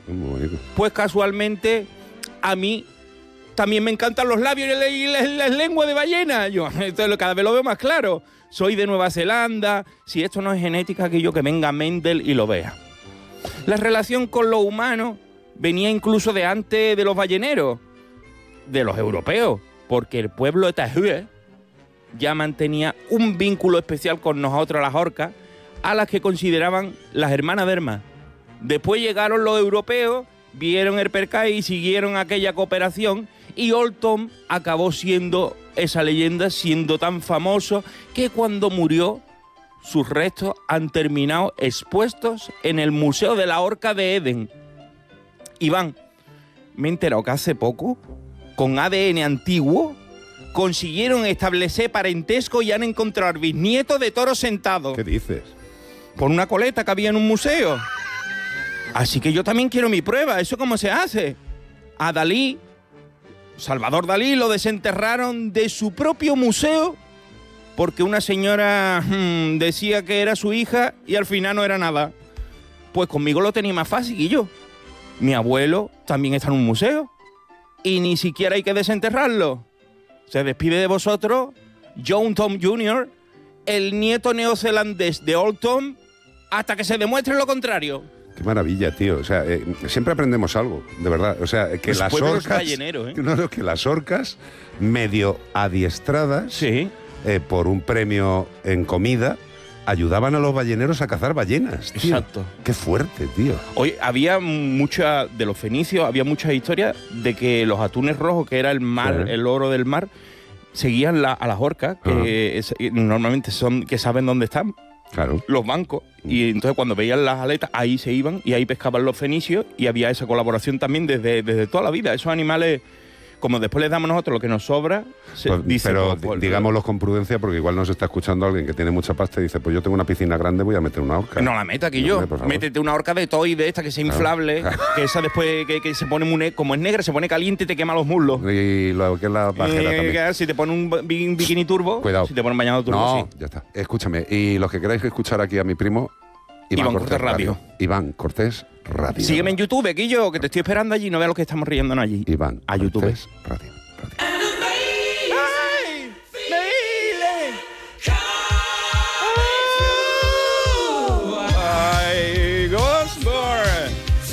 Muy bonito. Pues casualmente a mí también me encantan los labios y las lenguas de ballena. Yo entonces cada vez lo veo más claro. Soy de Nueva Zelanda. Si esto no es genética, que venga Mendel y lo vea. La relación con los humanos venía incluso de antes de los balleneros, de los europeos, porque el pueblo de Tahué ya mantenía un vínculo especial con nosotros, las orcas, a las que consideraban las hermanas del mar. Después llegaron los europeos, vieron el percal y siguieron aquella cooperación, y Old Tom acabó siendo esa leyenda, siendo tan famoso que cuando murió, sus restos han terminado expuestos en el Museo de la Orca de Eden. Iván, me he enterado que hace poco, con ADN antiguo, consiguieron establecer parentesco y han encontrado al bisnieto de Toro Sentado. ¿Qué dices? Por una coleta que había en un museo. Así que yo también quiero mi prueba. ¿Eso cómo se hace? A Dalí, Salvador Dalí, lo desenterraron de su propio museo porque una señora decía que era su hija y al final no era nada. Pues conmigo lo tenía más fácil, y yo. Mi abuelo también está en un museo y ni siquiera hay que desenterrarlo. Se despide de vosotros John Tom Jr., el nieto neozelandés de Old Tom, hasta que se demuestre lo contrario. Qué maravilla, tío. O sea, siempre aprendemos algo, de verdad. O sea, que Los las pueblos orcas... balleneros, ¿eh? No, que las orcas, medio adiestradas, Sí. por un premio en comida, ayudaban a los balleneros a cazar ballenas, tío. Exacto. Qué fuerte, tío. Hoy había mucha, de los fenicios, había muchas historias de que los atunes rojos, que era el mar, Sí. el oro del mar, seguían a las orcas, que normalmente son que saben dónde están, Claro. los bancos, y entonces cuando veían las aletas, ahí se iban y ahí pescaban los fenicios, y había esa colaboración también desde toda la vida. Esos animales, como después les damos nosotros lo que nos sobra, Pero digámoslo con prudencia, porque igual nos está escuchando alguien que tiene mucha pasta y dice, pues yo tengo una piscina grande, voy a meter una orca. No la meta aquí No, yo. hombre, por favor. Métete una orca de toy de esta que sea inflable, que esa después que se pone como es negra, se pone caliente y te quema los muslos. Y lo que es la bajera también. Si te pone un bikini turbo, Cuidado. si te pone un bañado turbo, No, sí. ya está. Escúchame, y los que queráis escuchar aquí a mi primo, Iván Cortés Radio. Iván Cortés Radio. Sígueme en YouTube, Guillo, que te estoy esperando allí, no veas lo que estamos riéndonos allí. Iván a YouTube. Cortés Radio. ¡Ay! ¡Ay, Ghostbird!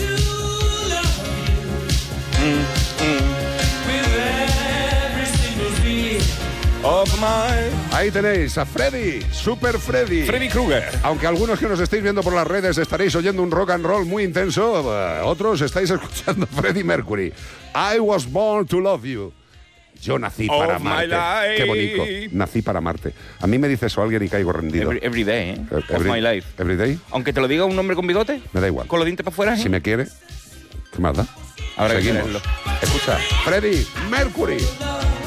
Of my... Ahí tenéis a Freddy, Super Freddy. Freddy Krueger. Aunque algunos que nos estéis viendo por las redes estaréis oyendo un rock and roll muy intenso, otros estáis escuchando Freddie Mercury. I was born to love you. Yo nací para amarte. Qué bonito. Nací para amarte. A mí me dice eso alguien y caigo rendido. Every day, ¿eh? Of my life. Every day. Aunque te lo diga un hombre con bigote, Me da igual. con los dientes para afuera, ¿eh? Si me quiere, ¿qué más da? Habrá que Seguimos. tenerlo. Escucha, Freddie Mercury.